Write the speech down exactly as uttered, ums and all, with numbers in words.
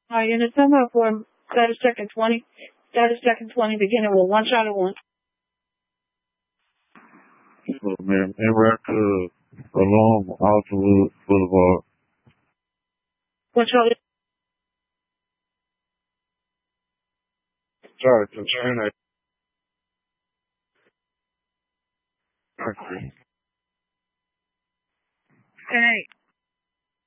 All right, unit ten oh four, status second twenty. Status second twenty, beginning with one shot at one. So, man, en route to along Altawood Boulevard. One shot. Sorry, concern that. Ten eight.